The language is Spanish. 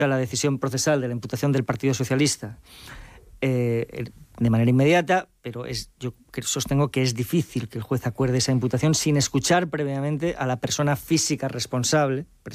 la decisión procesal de la imputación del Partido Socialista de manera inmediata, pero yo sostengo que es difícil que el juez acuerde esa imputación sin escuchar previamente a la persona física responsable,